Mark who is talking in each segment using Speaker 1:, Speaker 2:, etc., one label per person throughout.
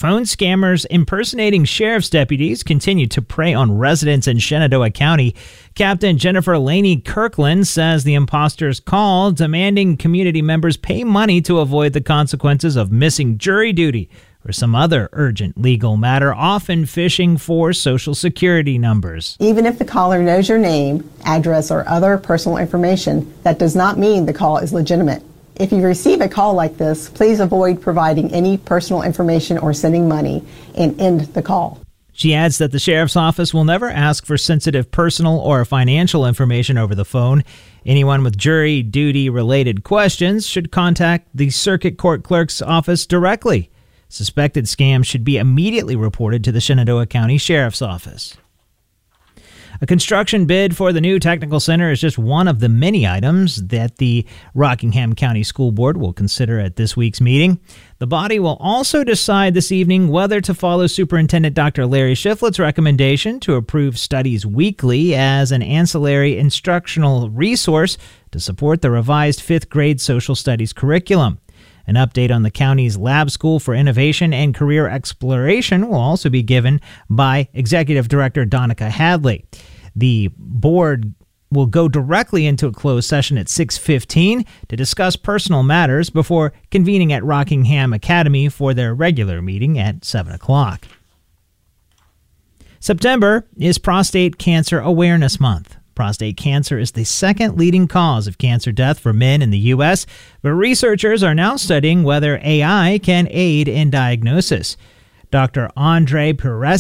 Speaker 1: Phone scammers impersonating sheriff's deputies continue to prey on residents in Shenandoah County. Captain Jennifer Laney Kirkland says the imposters called demanding community members pay money to avoid the consequences of missing jury duty or some other urgent legal matter, often fishing for Social Security numbers.
Speaker 2: Even if the caller knows your name, address, or other personal information, that does not mean the call is legitimate. If you receive a call like this, please avoid providing any personal information or sending money and end the call.
Speaker 1: She adds that the sheriff's office will never ask for sensitive personal or financial information over the phone. Anyone with jury duty-related questions should contact the circuit court clerk's office directly. Suspected scams should be immediately reported to the Shenandoah County Sheriff's Office. A construction bid for the new technical center is just one of the many items that the Rockingham County School Board will consider at this week's meeting. The body will also decide this evening whether to follow Superintendent Dr. Larry Shiflett's recommendation to approve Studies Weekly as an ancillary instructional resource to support the revised 5th grade social studies curriculum. An update on the county's Lab School for Innovation and Career Exploration will also be given by Executive Director Donica Hadley. The board will go directly into a closed session at 6:15 to discuss personal matters before convening at Rockingham Academy for their regular meeting at 7 o'clock. September is Prostate Cancer Awareness Month. Prostate cancer is the second leading cause of cancer death for men in the U.S., but researchers are now studying whether AI can aid in diagnosis. Dr. Andre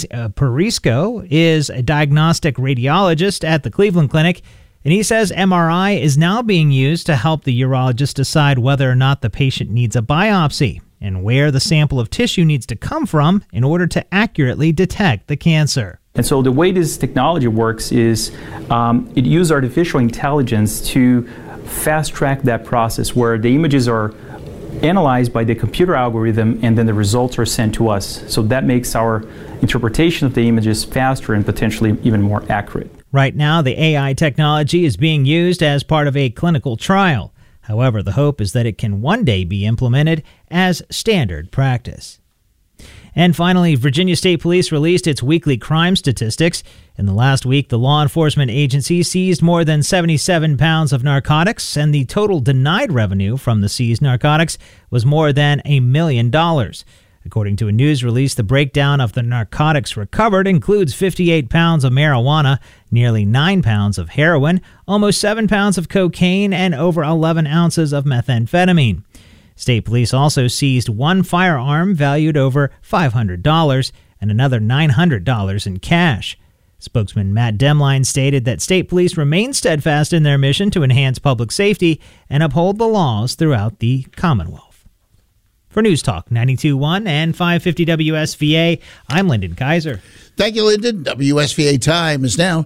Speaker 1: Perisco is a diagnostic radiologist at the Cleveland Clinic, and he says MRI is now being used to help the urologist decide whether or not the patient needs a biopsy and where the sample of tissue needs to come from in order to accurately detect the cancer.
Speaker 3: And so the way this technology works is it uses artificial intelligence to fast track that process where the images are analyzed by the computer algorithm and then the results are sent to us. So that makes our interpretation of the images faster and potentially even more accurate.
Speaker 1: Right now, the AI technology is being used as part of a clinical trial. However, the hope is that it can one day be implemented as standard practice. And finally, Virginia State Police released its weekly crime statistics. In the last week, the law enforcement agency seized more than 77 pounds of narcotics, and the total denied revenue from the seized narcotics was more than $1 million. According to a news release, the breakdown of the narcotics recovered includes 58 pounds of marijuana, nearly 9 pounds of heroin, almost 7 pounds of cocaine, and over 11 ounces of methamphetamine. State police also seized one firearm valued over $500 and another $900 in cash. Spokesman Matt Demline stated that state police remain steadfast in their mission to enhance public safety and uphold the laws throughout the Commonwealth. For News Talk 92.1 and 550 WSVA, I'm Lyndon Kaiser.
Speaker 4: Thank you, Lyndon. WSVA time is now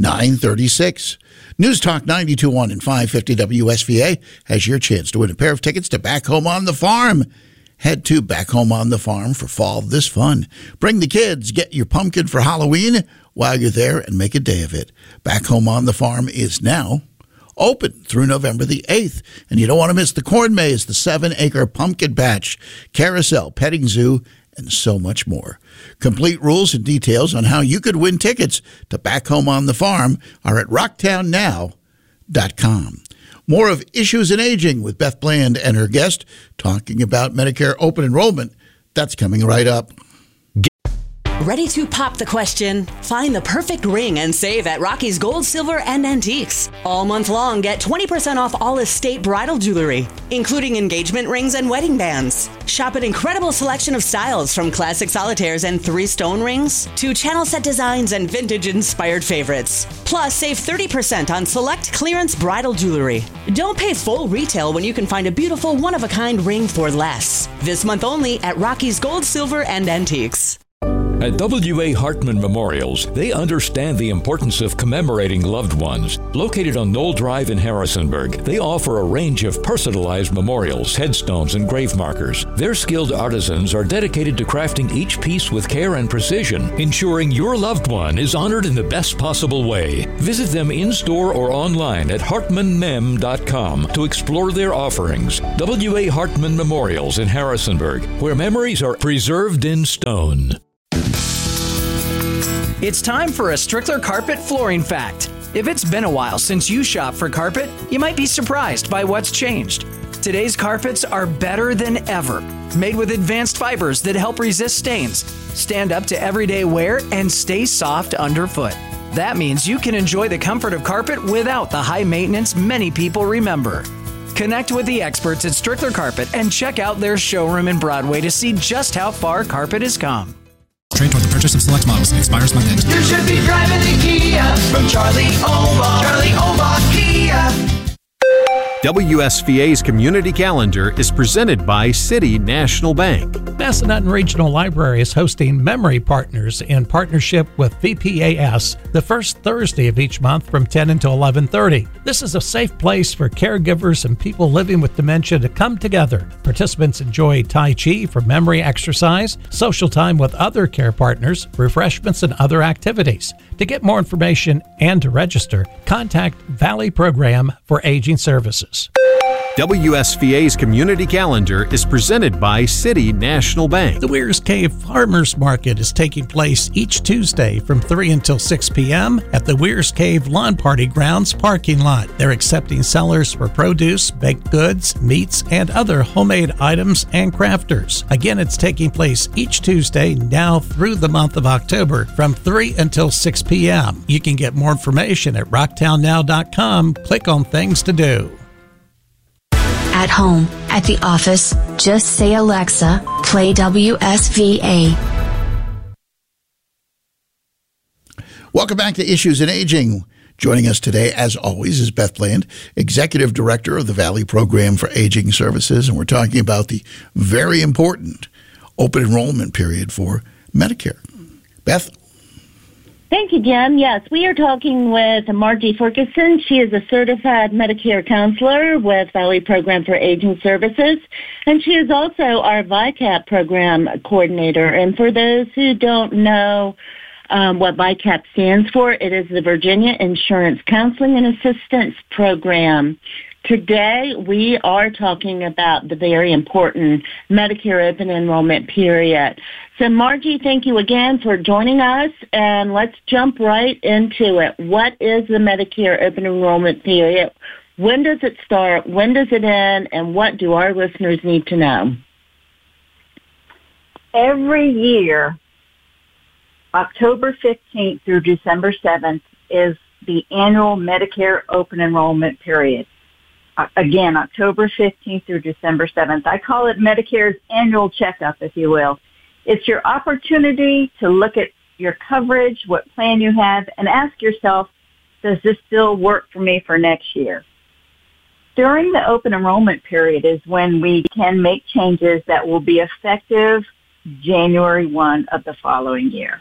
Speaker 4: 9:36. News Talk 92.1 and 550 WSVA has your chance to win a pair of tickets to Back Home on the Farm. Head to Back Home on the Farm for fall this fun. Bring the kids, get your pumpkin for Halloween while you're there, and make a day of it. Back Home on the Farm is now open through November the 8th. And you don't want to miss the corn maze, the 7-acre pumpkin patch, carousel, petting zoo, and so much more. Complete rules and details on how you could win tickets to Back Home on the Farm are at rocktownnow.com. More of Issues in Aging with Beth Bland and her guest talking about Medicare open enrollment. That's coming right up.
Speaker 5: Ready to pop the question? Find the perfect ring and save at Rocky's Gold, Silver, and Antiques. All month long, get 20% off all estate bridal jewelry, including engagement rings and wedding bands. Shop an incredible selection of styles from classic solitaires and 3-stone rings to channel set designs and vintage-inspired favorites. Plus, save 30% on select clearance bridal jewelry. Don't pay full retail when you can find a beautiful one-of-a-kind ring for less. This month only at Rocky's Gold, Silver, and Antiques.
Speaker 6: At W.A. Hartman Memorials, they understand the importance of commemorating loved ones. Located on Knoll Drive in Harrisonburg, they offer a range of personalized memorials, headstones, and grave markers. Their skilled artisans are dedicated to crafting each piece with care and precision, ensuring your loved one is honored in the best possible way. Visit them in-store or online at hartmanmem.com to explore their offerings. W.A. Hartman Memorials in Harrisonburg, where memories are preserved in stone.
Speaker 7: It's time for a Strickler Carpet Flooring Fact. If it's been a while since you shopped for carpet, you might be surprised by what's changed. Today's carpets are better than ever, made with advanced fibers that help resist stains, stand up to everyday wear, and stay soft underfoot. That means you can enjoy the comfort of carpet without the high maintenance many people remember. Connect with the experts at Strickler Carpet and check out their showroom in Broadway to see just how far carpet has come.
Speaker 8: Trade toward the purchase of select models. Expires Monday.
Speaker 9: You should be driving a Kia from Charlie Omar. Charlie Omar Kia.
Speaker 10: WSVA's community calendar is presented by City National Bank.
Speaker 11: Massanutten Regional Library is hosting Memory Partners in partnership with VPAS the first Thursday of each month from 10 until 11:30. This is a safe place for caregivers and people living with dementia to come together. Participants enjoy Tai Chi for memory exercise, social time with other care partners, refreshments, and other activities. To get more information and to register, contact Valley Program for Aging Services.
Speaker 10: WSVA's community calendar is presented by City National Bank.
Speaker 11: The Weir's Cave Farmers Market is taking place each Tuesday from 3 until 6 p.m. at the Weir's Cave Lawn Party Grounds parking lot. They're accepting sellers for produce, baked goods, meats, and other homemade items and crafters. Again, it's taking place each Tuesday now through the month of October from 3 until 6 p.m. You can get more information at rocktownnow.com. Click on Things to Do.
Speaker 12: At home, at the office, just say Alexa, play WSVA.
Speaker 4: Welcome back to Issues in Aging. Joining us today, as always, is Beth Bland, Executive Director of the Valley Program for Aging Services, and we're talking about the very important open enrollment period for Medicare. Beth?
Speaker 13: Thank you, Jim. Yes, we are talking with Margie Ferguson. She is a certified Medicare counselor with Valley Program for Aging Services, and she is also our VICAP program coordinator. And for those who don't know what VICAP stands for, it is the Virginia Insurance Counseling and Assistance Program. Today, we are talking about the very important Medicare open enrollment period. So, Margie, thank you again for joining us, and let's jump right into it. What is the Medicare open enrollment period? When does it start? When does it end? And what do our listeners need to know?
Speaker 14: Every year, October 15th through December 7th is the annual Medicare open enrollment period. Again, October 15th through December 7th. I call it Medicare's annual checkup, if you will. It's your opportunity to look at your coverage, what plan you have, and ask yourself, does this still work for me for next year? During the open enrollment period is when we can make changes that will be effective January 1 of the following year.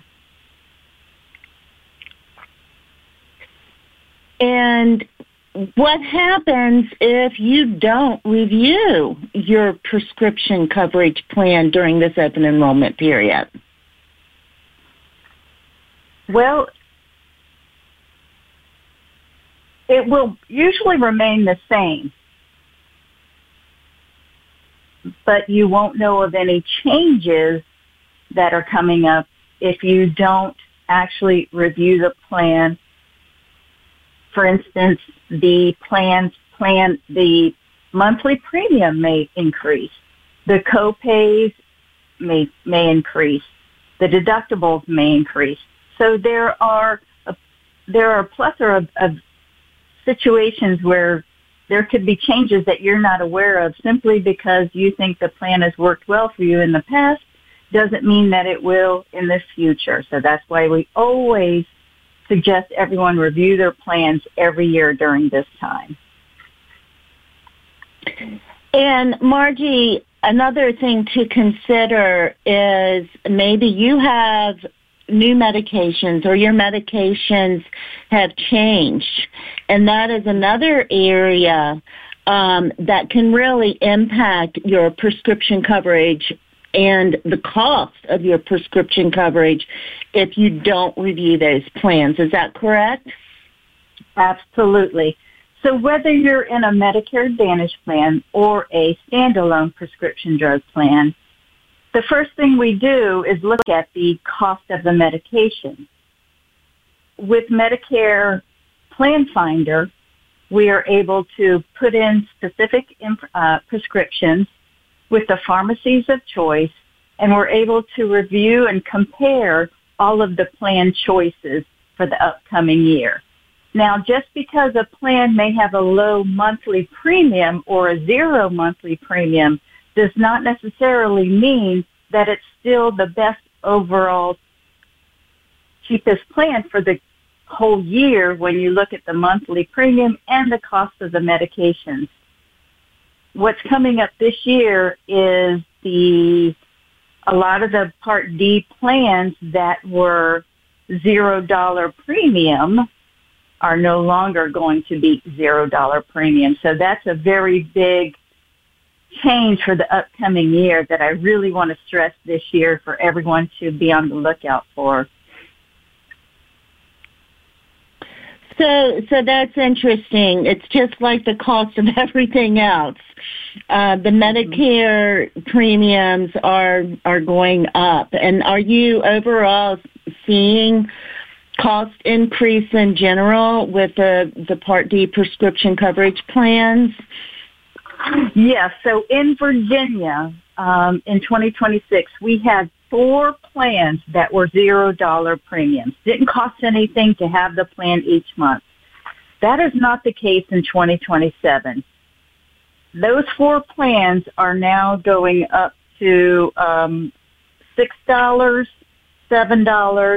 Speaker 13: And what happens if you don't review your prescription coverage plan during this open enrollment period?
Speaker 14: Well, it will usually remain the same, but you won't know of any changes that are coming up if you don't actually review the plan. For instance, the monthly premium may increase. The co-pays may increase. The deductibles may increase. So there are a plethora of situations where there could be changes that you're not aware of simply because you think the plan has worked well for you in the past doesn't mean that it will in the future. So that's why we always suggest everyone review their plans every year during this time.
Speaker 13: And Margie, another thing to consider is maybe you have new medications or your medications have changed. And that is another area that can really impact your prescription coverage and the cost of your prescription coverage if you don't review those plans. Is that correct?
Speaker 14: Absolutely. So whether you're in a Medicare Advantage plan or a standalone prescription drug plan, the first thing we do is look at the cost of the medication. With Medicare Plan Finder, we are able to put in specific prescriptions with the pharmacies of choice, and we're able to review and compare all of the plan choices for the upcoming year. Now, just because a plan may have a low monthly premium or a zero monthly premium does not necessarily mean that it's still the best overall cheapest plan for the whole year when you look at the monthly premium and the cost of the medications. What's coming up this year is a lot of the Part D plans that were $0 premium are no longer going to be $0 premium. So that's a very big change for the upcoming year that I really want to stress this year for everyone to be on the lookout for.
Speaker 13: So that's interesting. It's just like the cost of everything else. The Medicare premiums are going up. And are you overall seeing cost increase in general with the Part D prescription coverage plans?
Speaker 14: Yes. So in Virginia, in 2026, we had 4 plans that were $0 premiums. Didn't cost anything to have the plan each month. That is not the case in 2027. Those 4 plans are now going up to $6, $7,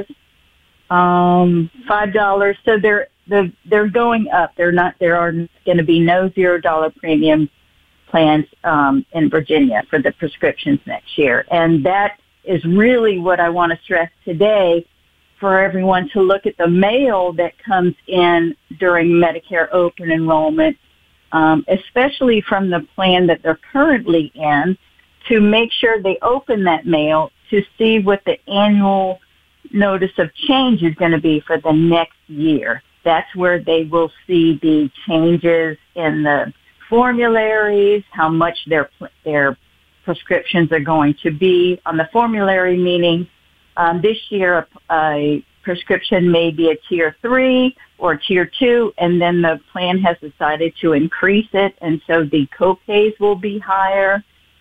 Speaker 14: $5. So they're going up. There are going to be no $0 premium plans in Virginia for the prescriptions next year, and that is really what I want to stress today for everyone to look at the mail that comes in during Medicare open enrollment, especially from the plan that they're currently in, to make sure they open that mail to see what the annual notice of change is going to be for the next year. That's where they will see the changes in the formularies, how much their prescriptions are going to be on the formulary, meaning this year a prescription may be a tier 3 or tier 2, and then the plan has decided to increase it, and so the copays will be higher.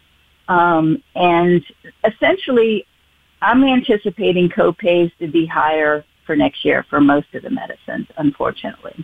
Speaker 14: And essentially, I'm anticipating copays to be higher for next year for most of the medicines, unfortunately.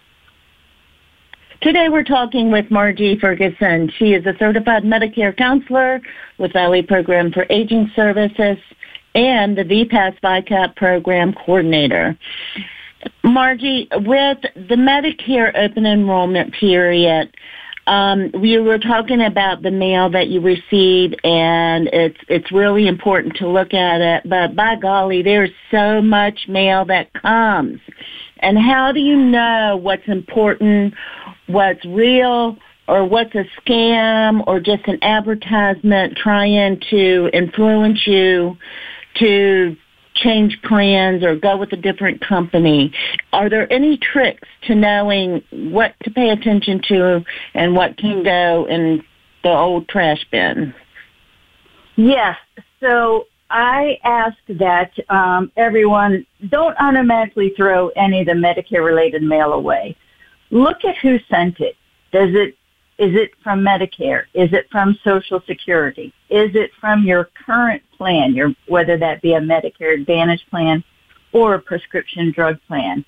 Speaker 13: Today we're talking with Margie Ferguson. She is a certified Medicare counselor with Valley Program for Aging Services and the VPAS VICAP program coordinator. Margie, with the Medicare open enrollment period, we were talking about the mail that you receive, and it's really important to look at it, but by golly, there's so much mail that comes. And how do you know what's important, what's real, or what's a scam, or just an advertisement trying to influence you to change plans or go with a different company? Are there any tricks to knowing what to pay attention to and what can go in the old trash bin?
Speaker 14: Yes. So I ask that everyone don't automatically throw any of the Medicare-related mail away. Look at who sent it. Is it from Medicare? Is it from Social Security? Is it from your current plan, whether that be a Medicare Advantage plan or a prescription drug plan?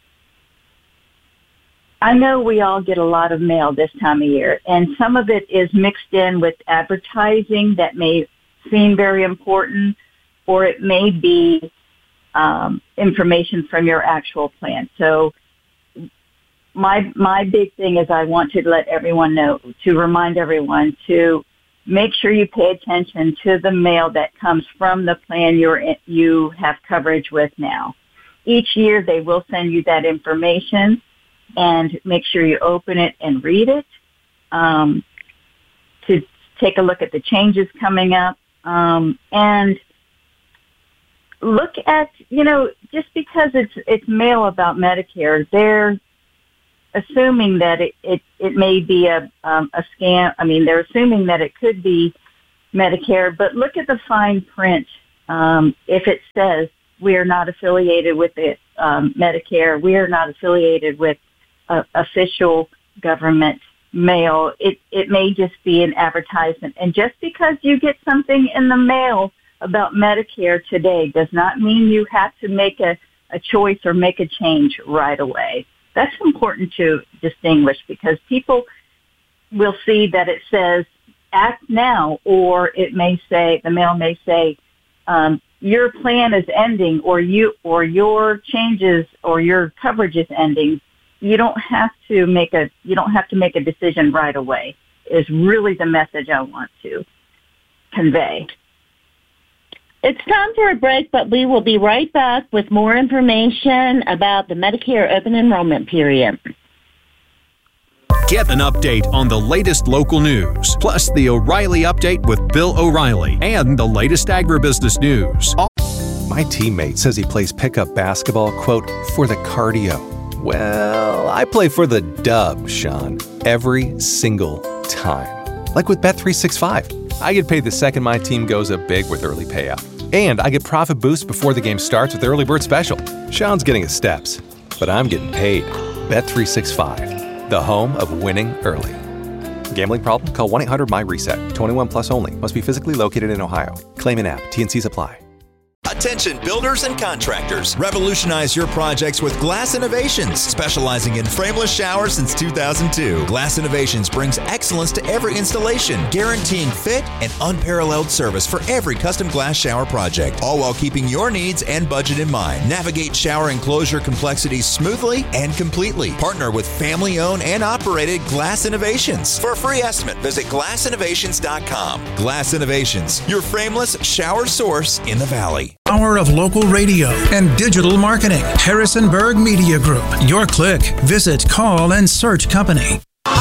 Speaker 14: I know we all get a lot of mail this time of year, and some of it is mixed in with advertising that may seem very important, or it may be information from your actual plan. So my big thing is I want to let everyone know, to remind everyone to make sure you pay attention to the mail that comes from the plan you have coverage with now. Each year they will send you that information, and make sure you open it and read it to take a look at the changes coming up, and look at, just because it's mail about Medicare, they're assuming that it may be a scam. I mean, they're assuming that it could be Medicare, but look at the fine print. If it says we are not affiliated with the Medicare, we are not affiliated with official government mail, it may just be an advertisement. And just because you get something in the mail about Medicare today does not mean you have to make a choice or make a change right away. That's important to distinguish, because people will see that it says act now, or it may say, the mail may say, your plan is ending, or your changes or your coverage is ending. You don't have to make a decision right away, is really the message I want to convey.
Speaker 13: It's time for a break, but we will be right back with more information about the Medicare open enrollment period.
Speaker 10: Get an update on the latest local news, plus the O'Reilly Update with Bill O'Reilly and the latest agribusiness news.
Speaker 15: My teammate says he plays pickup basketball, quote, for the cardio. Well, I play for the dub, Sean, every single time. Like with Bet365. I get paid the second my team goes up big with early payout. And I get profit boost before the game starts with Early Bird Special. Sean's getting his steps, but I'm getting paid. Bet365, the home of winning early. Gambling problem? Call 1-800-MY-RESET. 21 plus only. Must be physically located in Ohio. Claim in app. T&Cs apply.
Speaker 16: Attention builders and contractors. Revolutionize your projects with Glass Innovations, specializing in frameless showers since 2002. Glass Innovations brings excellence to every installation, guaranteeing fit and unparalleled service for every custom glass shower project, all while keeping your needs and budget in mind. Navigate shower enclosure complexities smoothly and completely. Partner with family-owned and operated Glass Innovations. For a free estimate, visit glassinnovations.com. Glass Innovations, your frameless shower source in the Valley.
Speaker 17: Power of local radio and digital marketing. Harrisonburg Media Group. Your click. Visit, call, and search company.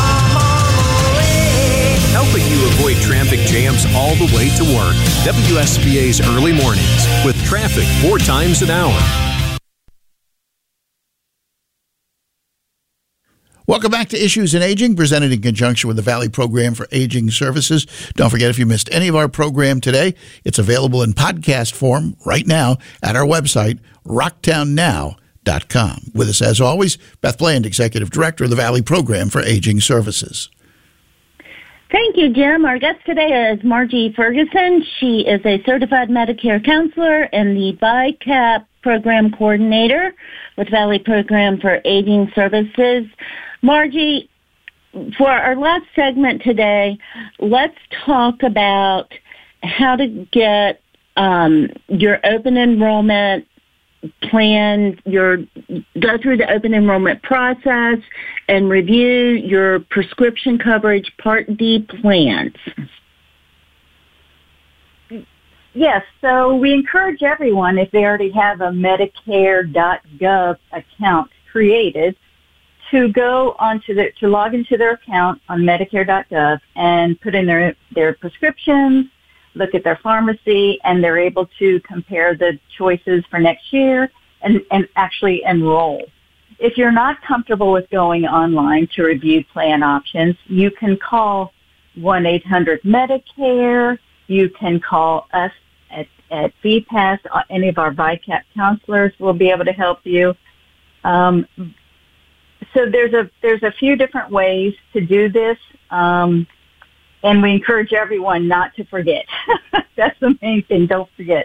Speaker 10: Helping you avoid traffic jams all the way to work. WSVA's Early Mornings with traffic 4 times an hour.
Speaker 4: Welcome back to Issues in Aging, presented in conjunction with the Valley Program for Aging Services. Don't forget, if you missed any of our program today, it's available in podcast form right now at our website, rocktownnow.com. With us, as always, Beth Bland, Executive Director of the Valley Program for Aging Services.
Speaker 13: Thank you, Jim. Our guest today is Margie Ferguson. She is a certified Medicare counselor and the VICAP program coordinator with Valley Program for Aging Services. Margie, for our last segment today, let's talk about how to get your open enrollment plan, go through the open enrollment process and review your prescription coverage Part D plans.
Speaker 14: Yes, so we encourage everyone, if they already have a Medicare.gov account created, to go to log into their account on Medicare.gov and put in their prescriptions, look at their pharmacy, and they're able to compare the choices for next year and actually enroll. If you're not comfortable with going online to review plan options, you can call 1-800-MEDICARE. You can call us at VPAS. Any of our VICAP counselors will be able to help you. So there's a few different ways to do this, and we encourage everyone not to forget. That's the main thing. Don't forget.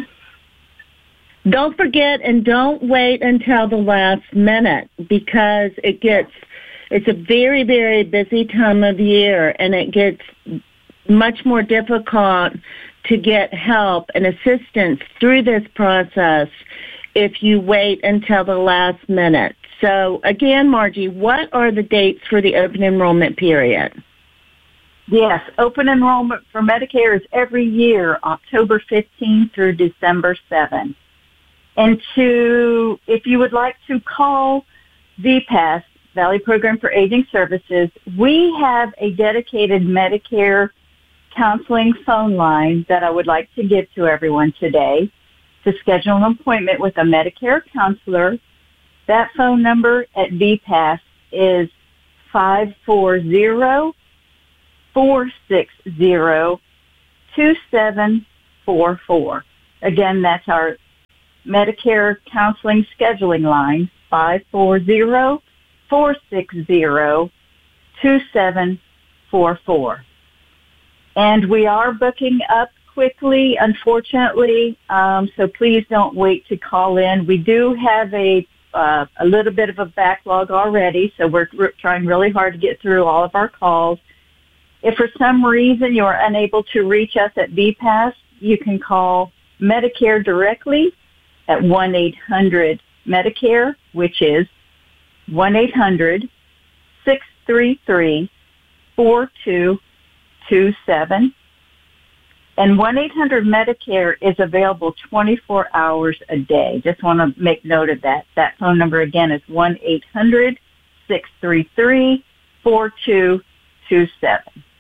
Speaker 13: Don't forget, and don't wait until the last minute, because it's a very, very busy time of year, and it gets much more difficult to get help and assistance through this process if you wait until the last minute. So again, Margie, what are the dates for the open enrollment period?
Speaker 14: Yes, open enrollment for Medicare is every year, October 15 through December 7. And if you would like to call VPAS, Valley Program for Aging Services, we have a dedicated Medicare counseling phone line that I would like to give to everyone today to schedule an appointment with a Medicare counselor. That phone number at VPAS is 540-460-2744. Again, that's our Medicare counseling scheduling line, 540-460-2744. And we are booking up quickly, unfortunately, so please don't wait to call in. We do have a little bit of a backlog already, so we're trying really hard to get through all of our calls. If for some reason you are unable to reach us at VPAS, you can call Medicare directly at 1-800-MEDICARE, which is 1-800-633-4227. And 1-800-MEDICARE is available 24 hours a day. Just want to make note of that. That phone number again is 1-800-633-4227.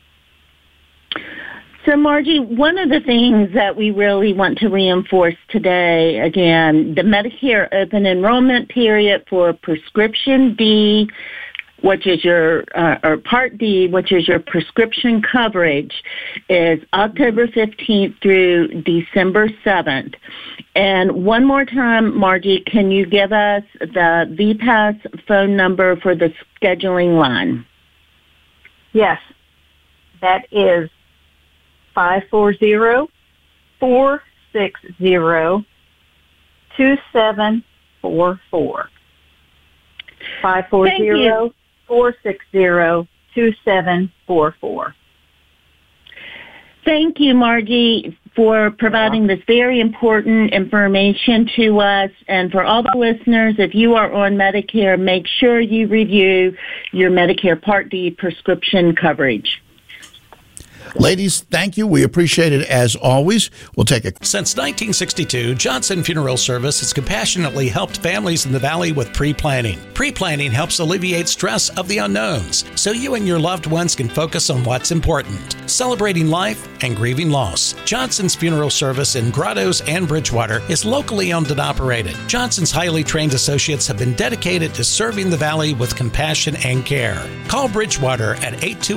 Speaker 13: So, Margie, one of the things that we really want to reinforce today, again, the Medicare open enrollment period for prescription D, which is your, or Part D, which is your prescription coverage, is October 15th through December 7th. And one more time, Margie, can you give us the VPAS phone number for the scheduling line?
Speaker 14: Yes, that is 540-460-2744. 540-460-2744.
Speaker 13: Thank you, Margie, for providing this very important information to us. And for all the listeners, if you are on Medicare, make sure you review your Medicare Part D prescription coverage.
Speaker 4: Ladies, thank you. We appreciate it as always. We'll take a...
Speaker 11: Since 1962, Johnson Funeral Service has compassionately helped families in the Valley with pre-planning. Pre-planning helps alleviate stress of the unknowns, so you and your loved ones can focus on what's important, celebrating life and grieving loss. Johnson's Funeral Service in Grottoes and Bridgewater is locally owned and operated. Johnson's highly trained associates have been dedicated to serving the Valley with compassion and care. Call Bridgewater at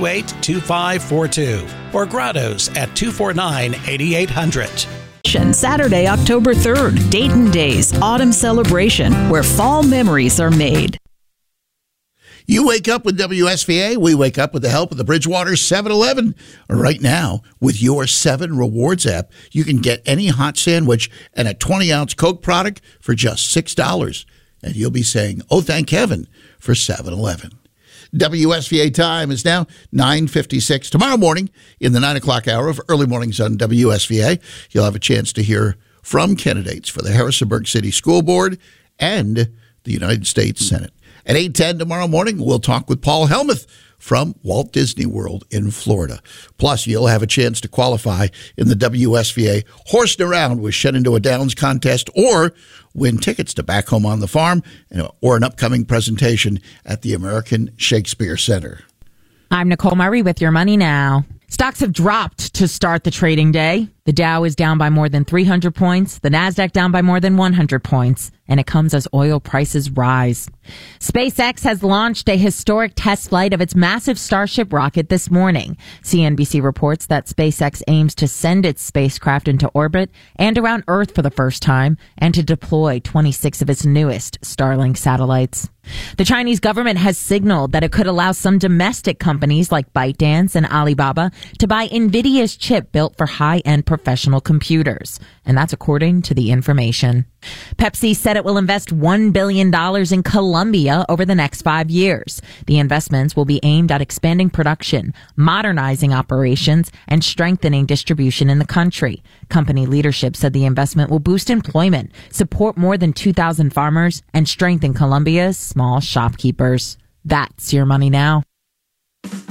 Speaker 11: 828-2542. or Grottoes at 249-8800.
Speaker 18: Saturday, October 3rd, Dayton Days, Autumn Celebration, where fall memories are made.
Speaker 4: You wake up with WSVA. We wake up with the help of the Bridgewater 7-Eleven. Right now, with your 7 Rewards app, you can get any hot sandwich and a 20-ounce Coke product for just $6. And you'll be saying, oh, thank heaven for 7-Eleven. WSVA time is now 9:56. Tomorrow morning in the 9 o'clock hour of early mornings on WSVA, you'll have a chance to hear from candidates for the Harrisonburg City School Board and the United States Senate. At 8:10 tomorrow morning, we'll talk with Paul Helmuth from Walt Disney World in Florida. Plus, you'll have a chance to qualify in the WSVA Horsing Around with Shenandoah Downs contest or win tickets to Back Home on the Farm or an upcoming presentation at the American Shakespeare Center.
Speaker 19: I'm Nicole Murray with Your Money Now. Stocks have dropped to start the trading day. The Dow is down by more than 300 points, the Nasdaq down by more than 100 points, and it comes as oil prices rise. SpaceX has launched a historic test flight of its massive Starship rocket this morning. CNBC reports that SpaceX aims to send its spacecraft into orbit and around Earth for the first time and to deploy 26 of its newest Starlink satellites. The Chinese government has signaled that it could allow some domestic companies like ByteDance and Alibaba to buy NVIDIA's chip built for high-end professional computers. And that's according to the information. Pepsi said it will invest $1 billion in Colombia over the next 5 years. The investments will be aimed at expanding production, modernizing operations, and strengthening distribution in the country. Company leadership said the investment will boost employment, support more than 2,000 farmers, and strengthen Colombia's small shopkeepers. That's Your Money Now.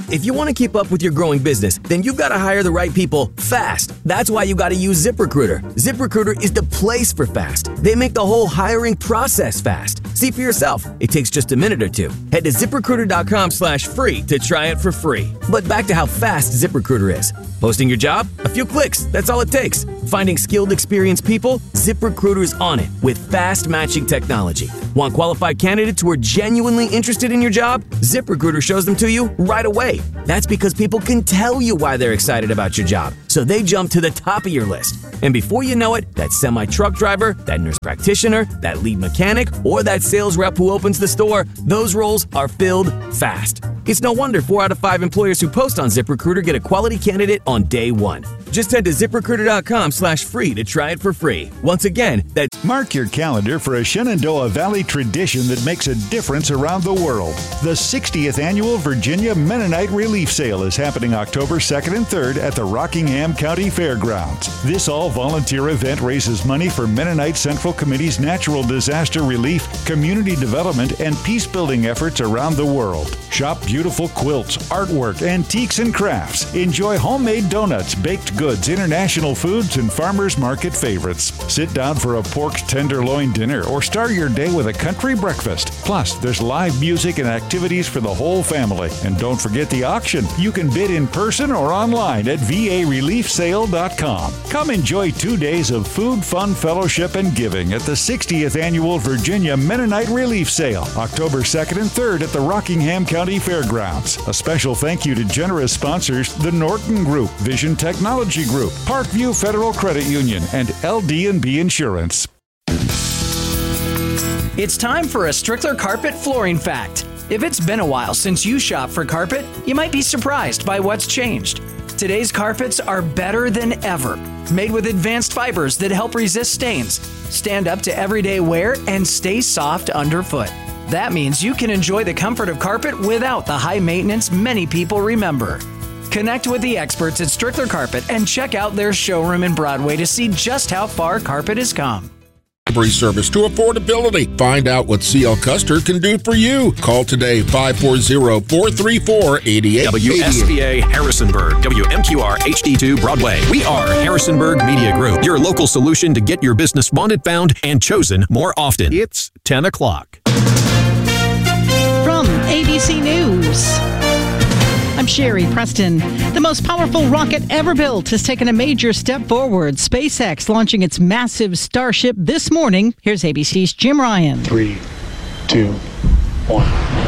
Speaker 20: If you want to keep up with your growing business, then you've got to hire the right people fast. That's why you got to use ZipRecruiter. ZipRecruiter is the place for fast. They make the whole hiring process fast. See for yourself. It takes just a minute or two. Head to ZipRecruiter.com/free to try it for free. But back to how fast ZipRecruiter is. Posting your job? A few clicks. That's all it takes. Finding skilled, experienced people? ZipRecruiter's on it with fast matching technology. Want qualified candidates who are genuinely interested in your job? ZipRecruiter shows them to you right away. That's because people can tell you why they're excited about your job, so they jump to the top of your list. And before you know it, that semi-truck driver, that nurse practitioner, that lead mechanic, or that sales rep who opens the store, those roles are filled fast. It's no wonder 4 out of 5 employers who post on ZipRecruiter get a quality candidate on day one. Just head to ZipRecruiter.com/free to try it for free. Once again, that's...
Speaker 21: Mark your calendar for a Shenandoah Valley tradition that makes a difference around the world. The 60th Annual Virginia Mennonite Relief Sale is happening October 2nd and 3rd at the Rockingham County Fairgrounds. This all-volunteer event raises money for Mennonite Central Committee's natural disaster relief, community development, and peace-building efforts around the world. Shop beautiful quilts, artwork, antiques, and crafts. Enjoy homemade donuts, baked goods, international foods, and farmers market favorites. Sit down for a pork tenderloin dinner or start your day with a country breakfast. Plus, there's live music and activities for the whole family. And don't forget the auction. You can bid in person or online at vareliefsale.com. Come enjoy 2 days of food, fun, fellowship, and giving at the 60th Annual Virginia Mennonite Relief Sale, October 2nd and 3rd at the Rockingham County Fairgrounds. A special thank you to generous sponsors, the Norton Group, Vision Technology Group, Parkview Federal Credit Union, and LD&B Insurance.
Speaker 7: It's time for a Strickler Carpet Flooring Fact. If it's been a while since you shopped for carpet, you might be surprised by what's changed. Today's carpets are better than ever, made with advanced fibers that help resist stains, stand up to everyday wear, and stay soft underfoot. That means you can enjoy the comfort of carpet without the high maintenance many people remember. Connect with the experts at Strickler Carpet and check out their showroom in Broadway to see just how far carpet has come.
Speaker 22: Delivery service to affordability. Find out what CL Custer can do for you. Call today, 540-434-8888.
Speaker 10: WSVA Harrisonburg, WMQR HD2 Broadway. We are Harrisonburg Media Group, your local solution to get your business wanted, found, and chosen more often. It's 10 o'clock.
Speaker 23: From ABC News, I'm Sherry Preston. The most powerful rocket ever built has taken a major step forward. SpaceX launching its massive Starship this morning. Here's ABC's Jim Ryan.
Speaker 24: 3, 2, 1.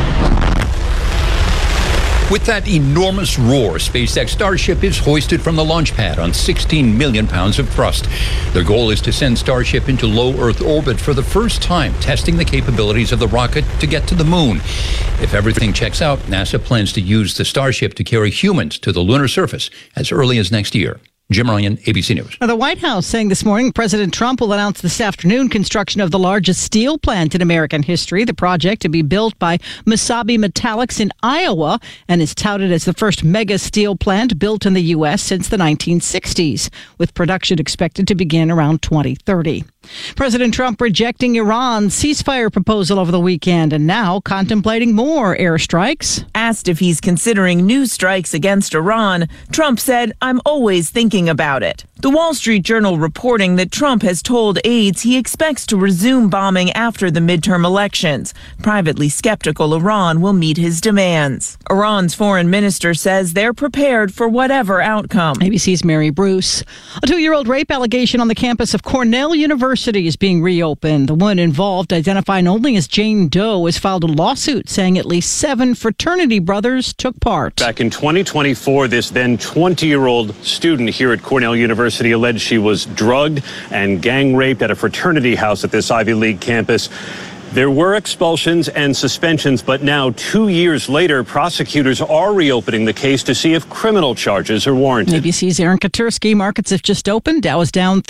Speaker 24: With that enormous roar, SpaceX Starship is hoisted from the launch pad on 16 million pounds of thrust. Their goal is to send Starship into low Earth orbit for the first time, testing the capabilities of the rocket to get to the moon. If everything checks out, NASA plans to use the Starship to carry humans to the lunar surface as early as next year. Jim Ryan, ABC News.
Speaker 23: Now, the White House saying this morning President Trump will announce this afternoon construction of the largest steel plant in American history. The project to be built by Mesabi Metallics in Iowa and is touted as the first mega steel plant built in the U.S. since the 1960s, with production expected to begin around 2030. President Trump rejecting Iran's ceasefire proposal over the weekend and now contemplating more airstrikes.
Speaker 25: Asked if he's considering new strikes against Iran, Trump said, "I'm always thinking about it." The Wall Street Journal reporting that Trump has told aides he expects to resume bombing after the midterm elections. Privately skeptical Iran will meet his demands. Iran's foreign minister says they're prepared for whatever outcome.
Speaker 23: ABC's Mary Bruce. A 2-year-old rape allegation on the campus of Cornell University is being reopened. The one involved, identified only as Jane Doe, has filed a lawsuit saying at least 7 fraternity brothers took part.
Speaker 26: Back in 2024, this then 20-year-old student here at Cornell University alleged she was drugged and gang raped at a fraternity house at this Ivy League campus. There were expulsions and suspensions, but now 2 years later, prosecutors are reopening the case to see if criminal charges are warranted.
Speaker 23: ABC's Aaron Katursky. Markets have just opened. Dow is down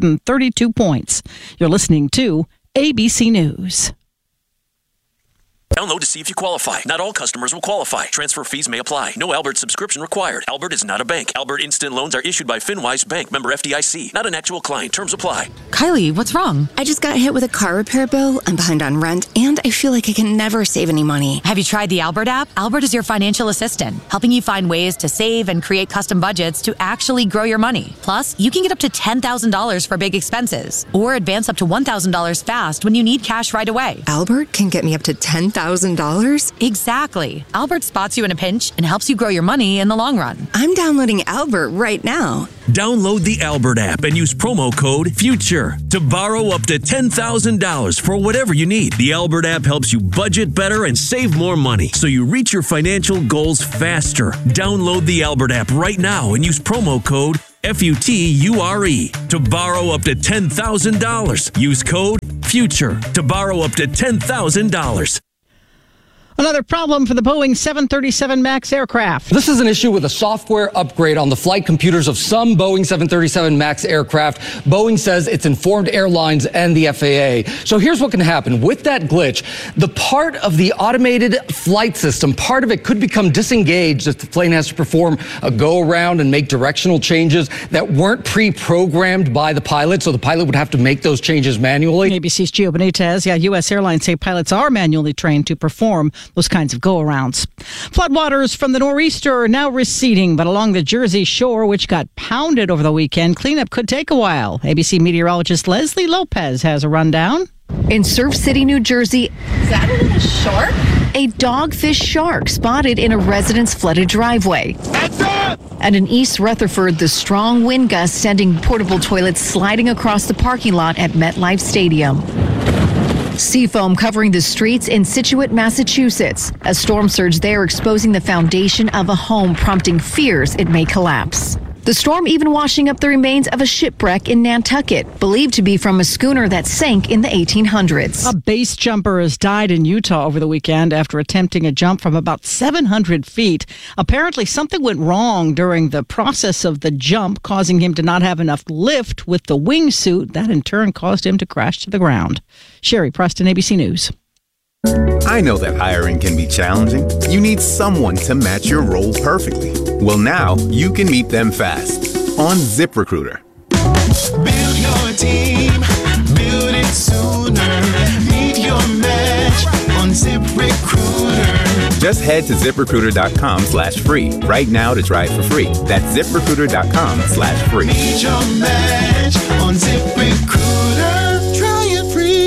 Speaker 23: 332 points. You're listening to ABC News.
Speaker 1: Download to see if you qualify. Not all customers will qualify. Transfer fees may apply. No Albert subscription required. Albert is not a bank. Albert Instant Loans are issued by FinWise Bank, member FDIC. Not an actual client. Terms apply.
Speaker 2: Kylie, what's wrong? I just got hit with a car repair bill. I'm behind on rent, and I feel like I can never save any money.
Speaker 3: Have you tried the Albert app? Albert is your financial assistant, helping you find ways to save and create custom budgets to actually grow your money. Plus, you can get up to $10,000 for big expenses, or advance up to $1,000 fast when you need cash right away.
Speaker 2: Albert can get me up to $10,000?
Speaker 3: Exactly. Albert spots you in a pinch and helps you grow your money in the long run.
Speaker 2: I'm downloading Albert right now.
Speaker 5: Download the Albert app and use promo code FUTURE to borrow up to $10,000 for whatever you need. The Albert app helps you budget better and save more money so you reach your financial goals faster. Download the Albert app right now and use promo code FUTURE to borrow up to $10,000. Use code FUTURE to borrow up to $10,000.
Speaker 23: Another problem for the Boeing 737 MAX aircraft.
Speaker 6: This is an issue with a software upgrade on the flight computers of some Boeing 737 MAX aircraft. Boeing says it's informed airlines and the FAA. So here's what can happen. With that glitch, the part of the automated flight system, part of it could become disengaged if the plane has to perform a go-around and make directional changes that weren't pre-programmed by the pilot. So the pilot would have to make those changes manually.
Speaker 23: ABC's Gio Benitez. Yeah, U.S. airlines say pilots are manually trained to perform those kinds of go-arounds. Floodwaters from the nor'easter are now receding, but along the Jersey shore, which got pounded over the weekend, cleanup could take a while. ABC meteorologist Leslie Lopez has a rundown.
Speaker 8: In Surf City, New Jersey, is that a shark? A dogfish shark spotted in a resident's flooded driveway. And in East Rutherford, the strong wind gusts sending portable toilets sliding across the parking lot at MetLife Stadium. Seafoam covering the streets in Scituate, Massachusetts. A storm surge there exposing the foundation of a home, prompting fears it may collapse. The storm even washing up the remains of a shipwreck in Nantucket, believed to be from a schooner that sank in the 1800s.
Speaker 23: A base jumper has died in Utah over the weekend after attempting a jump from about 700 feet. Apparently, something went wrong during the process of the jump, causing him to not have enough lift with the wingsuit. That, in turn, caused him to crash to the ground. Sherry Preston, ABC News.
Speaker 27: I know that hiring can be challenging. You need someone to match your role perfectly. Well, now you can meet them fast on ZipRecruiter.
Speaker 9: Build your team, build it sooner. Meet your match on ZipRecruiter.
Speaker 27: Just head to ZipRecruiter.com/free right now to try it for free. That's ZipRecruiter.com/free.
Speaker 9: Meet your match on ZipRecruiter. Try it free.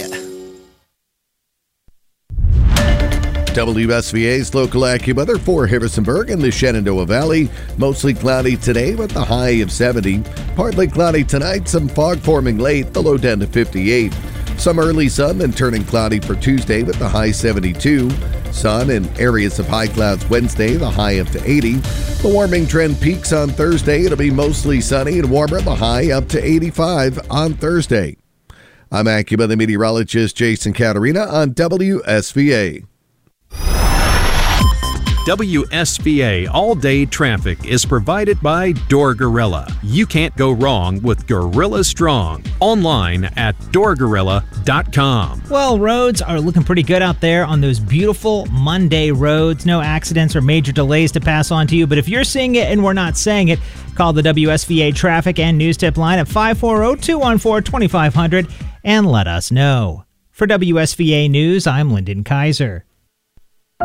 Speaker 28: WSVA's local AccuWeather for Harrisonburg and the Shenandoah Valley. Mostly cloudy today with the high of 70. Partly cloudy tonight, some fog forming late, the low down to 58. Some early sun, then turning cloudy for Tuesday with the high 72. Sun and areas of high clouds Wednesday, the high up to 80. The warming trend peaks on Thursday. It'll be mostly sunny and warmer, the high up to 85 on Thursday. I'm AccuWeather meteorologist Jason Caterina on WSVA.
Speaker 10: WSVA all-day traffic is provided by Door Gorilla. You can't go wrong with Gorilla Strong. Online at doorgorilla.com.
Speaker 29: Well, roads are looking pretty good out there on those beautiful Monday roads. No accidents or major delays to pass on to you. But if you're seeing it and we're not saying it, call the WSVA traffic and news tip line at 540-214-2500 and let us know. For WSVA News, I'm Lyndon Kaiser.